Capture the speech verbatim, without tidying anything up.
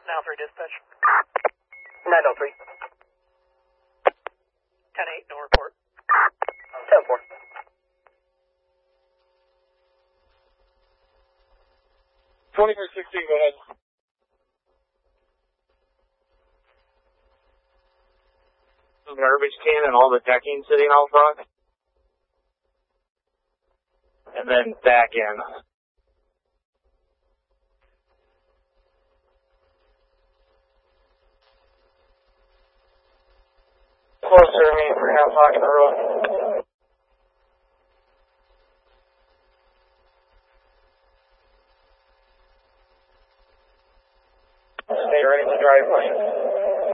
Now three dispatch. nine oh three. ten eight, no report. ten four. twenty-four sixteen, go ahead. Garbage can and all the decking sitting out front. And then back in. Closer to me for half pocket road.